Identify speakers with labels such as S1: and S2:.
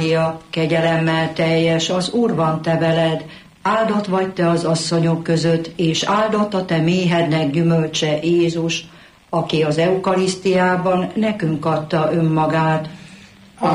S1: Kegyelemmel teljes, az Úr van te veled, áldott vagy te az asszonyok között, és áldott a te méhednek gyümölcse Jézus, aki az eukarisztiában nekünk adta önmagát.